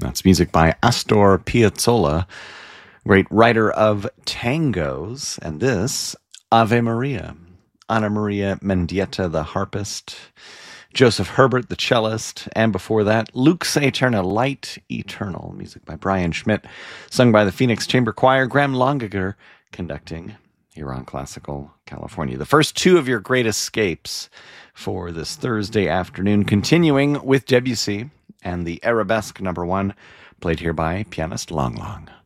That's music by Astor Piazzolla, great writer of tangos. And this, Ave Maria. Ana Maria Mendieta, the harpist. Joseph Herbert, the cellist. And before that, Lux Aeterna, Light Eternal, music by Brian Schmidt, sung by the Phoenix Chamber Choir. Graham Longager conducting here on Classical California. The first two of your great escapes for this Thursday afternoon, continuing with Debussy and the Arabesque No. 1, played here by pianist Long Long.